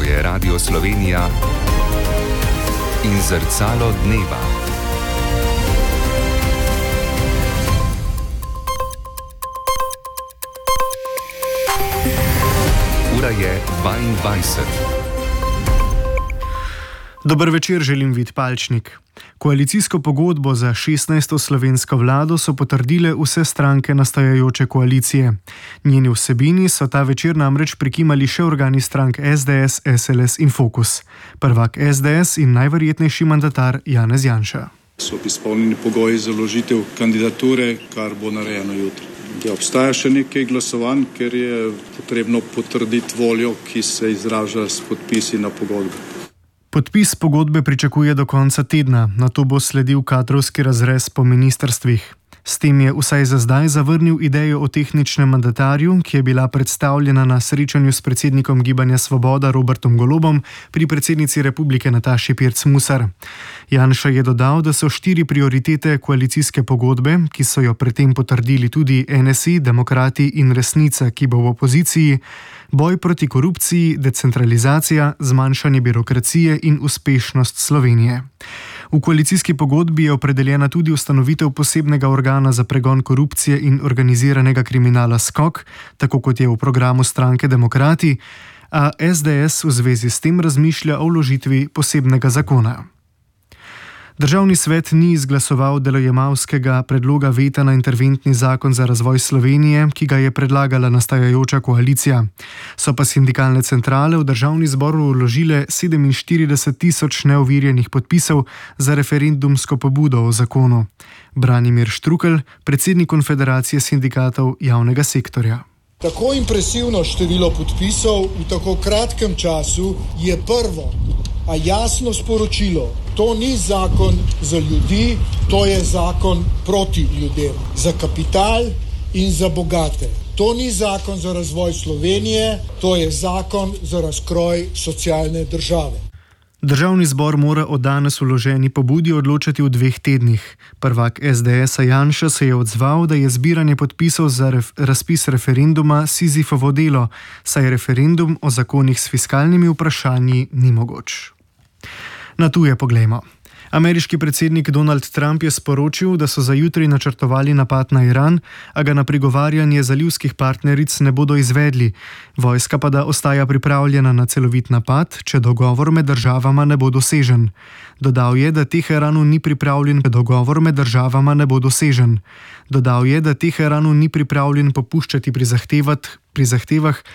To je Radio Slovenija in Zrcalo dneva. Ura je 22. Dober večer, želim Vid Palčnik. Koalicijsko pogodbo za 16. slovensko vlado so potrdile vse stranke nastajajoče koalicije. Njeni vsebini so ta večer namreč prikimali še organi strank SDS, SLS in Fokus. Prvak SDS in najverjetnejši mandatar Janez Janša. So izpolnjeni pogoji za vložitev kandidature, kar bo narejeno jutri. Obstaja še nekaj glasovanj, ker je potrebno potrditi voljo, ki se izraža s podpisi na pogodbi. Podpis pogodbe pričakuje do konca tedna, nato bo sledil kadrovski razrez po ministrstvih. S tem je vsaj za zdaj zavrnil idejo o tehničnem mandatarju, ki je bila predstavljena na srečanju s predsednikom Gibanja Svoboda Robertom Golobom pri predsednici Republike Nataši Pirc Musar. Janša je dodal, da so 4 prioritete koalicijske pogodbe, ki so jo predtem potrdili tudi NSI, Demokrati in Resnica, ki bo v opoziciji, boj proti korupciji, decentralizacija, zmanjšanje birokracije in uspešnost Slovenije. V koalicijski pogodbi je opredeljena tudi ustanovitev posebnega organa za pregon korupcije in organiziranega kriminala SKOK, tako kot je v programu stranke Demokrati, a SDS v zvezi s tem razmišlja o vložitvi posebnega zakona. Državni svet ni izglasoval delojemalskega predloga veta na interventni zakon za razvoj Slovenije, ki ga je predlagala nastajajoča koalicija. So pa sindikalne centrale v državni zbor vložile 47 tisoč neovirjenih podpisov za referendumsko pobudo o zakonu. Branimir Štrukelj, predsednik Konfederacije sindikatov javnega sektorja. Tako impresivno število podpisov v tako kratkem času je prvo, a jasno sporočilo. To ni zakon za ljudi, to je zakon proti ljudem, za kapital in za bogate. To ni zakon za razvoj Slovenije, to je zakon za razkroj socialne države. Državni zbor mora o danes vloženi pobudi odločati v 2 tednih. Prvak SDS-a Janša se je odzval, da je zbiranje podpisov za razpis referenduma Sizifovo delo, saj referendum o zakonih s fiskalnimi vprašanji ni mogoč. Na tuje poglejmo. Ameriški predsednik Donald Trump je sporočil, da so za jutri načrtovali napad na Iran, a ga na prigovarjanje zalivskih partneric ne bodo izvedli. Vojska pa da ostaja pripravljena na celovit napad, če dogovor med državama ne bo dosežen. Dodal je, da Teheranu ni pripravljen popuščati pri zahtevah